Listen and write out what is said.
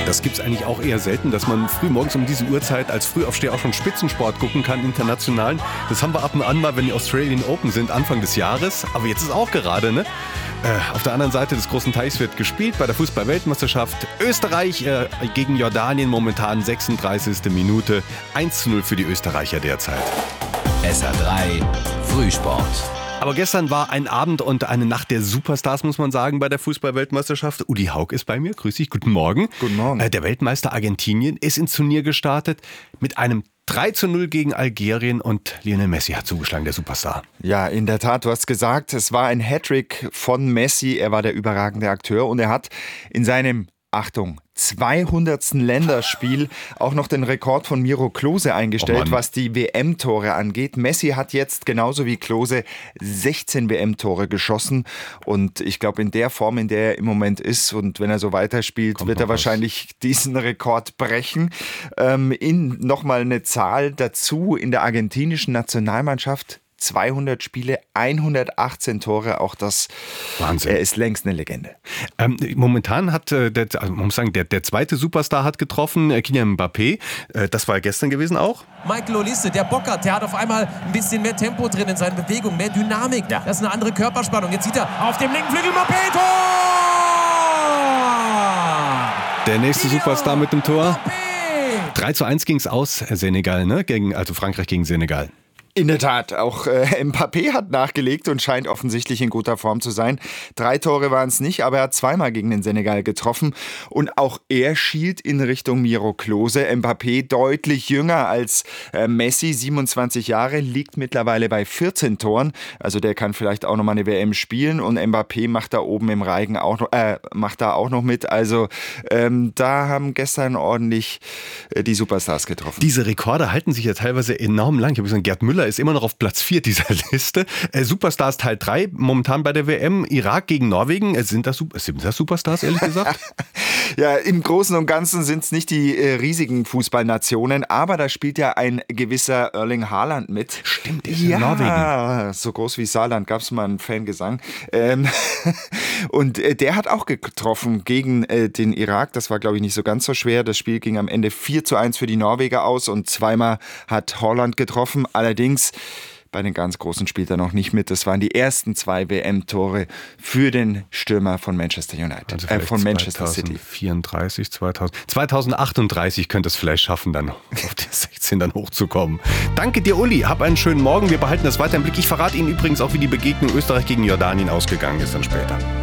Das gibt's eigentlich auch eher selten, dass man früh morgens um diese Uhrzeit als Frühaufsteher auch schon Spitzensport gucken kann, internationalen. Das haben wir ab und an mal, wenn die Australian Open sind, Anfang des Jahres. Aber jetzt ist auch gerade, ne? Auf der anderen Seite des großen Teichs wird gespielt bei der Fußball-Weltmeisterschaft. Österreich gegen Jordanien, momentan 36. Minute. 1:0 für die Österreicher derzeit. SR3 Frühsport. Aber gestern war ein Abend und eine Nacht der Superstars, muss man sagen, bei der Fußball-Weltmeisterschaft. Udi Haug ist bei mir. Grüß dich, guten Morgen. Guten Morgen. Der Weltmeister Argentinien ist ins Turnier gestartet mit einem 3:0 gegen Algerien und Lionel Messi hat zugeschlagen, der Superstar. Ja, in der Tat, du hast gesagt, es war ein Hattrick von Messi. Er war der überragende Akteur und er hat in seinem, Achtung, 200. Länderspiel auch noch den Rekord von Miro Klose eingestellt, was die WM-Tore angeht. Messi hat jetzt genauso wie Klose 16 WM-Tore geschossen und ich glaube in der Form, in der er im Moment ist und wenn er so weiterspielt, wird er wahrscheinlich diesen Rekord brechen. Nochmal eine Zahl dazu in der argentinischen Nationalmannschaft. 200 Spiele, 118 Tore, auch das, Wahnsinn. Er ist längst eine Legende. Momentan hat, man muss sagen, der zweite Superstar hat getroffen, Kylian Mbappé, das war gestern gewesen auch. Michael Olise, der bockert, der hat auf einmal ein bisschen mehr Tempo drin in seinen Bewegungen, mehr Dynamik, das ist eine andere Körperspannung. Jetzt sieht er auf dem linken Flügel Mbappé, Tor! Der nächste Superstar mit dem Tor. 3:1 ging es aus, Senegal, ne? Also Frankreich gegen Senegal. In der Tat, auch Mbappé hat nachgelegt und scheint offensichtlich in guter Form zu sein. 3 Tore waren es nicht, aber er hat zweimal gegen den Senegal getroffen. Und auch er schielt in Richtung Miro Klose. Mbappé deutlich jünger als Messi, 27 Jahre, liegt mittlerweile bei 14 Toren. Also der kann vielleicht auch nochmal eine WM spielen. Und Mbappé macht da oben im Reigen auch noch mit. Also da haben gestern ordentlich die Superstars getroffen. Diese Rekorde halten sich ja teilweise enorm lang. Ich habe gesagt, Gerd Müller ist immer noch auf Platz 4 dieser Liste. Superstars Teil 3, momentan bei der WM. Irak gegen Norwegen. Sind das Superstars, ehrlich gesagt? Ja, im Großen und Ganzen sind es nicht die riesigen Fußballnationen, aber da spielt ja ein gewisser Erling Haaland mit. Stimmt, ist in Norwegen. So groß wie Saarland gab es mal einen Fangesang. Und der hat auch getroffen gegen den Irak. Das war, glaube ich, nicht so ganz so schwer. Das Spiel ging am Ende 4:1 für die Norweger aus und zweimal hat Haaland getroffen. Allerdings bei den ganz Großen spielt er noch nicht mit. Das waren die ersten 2 WM-Tore für den Stürmer von Manchester United, also von Manchester City. 2038 könnte es vielleicht schaffen, dann auf die 16 dann hochzukommen. Danke dir, Uli. Hab einen schönen Morgen. Wir behalten das weiter im Blick. Ich verrate Ihnen übrigens auch, wie die Begegnung Österreich gegen Jordanien ausgegangen ist dann später.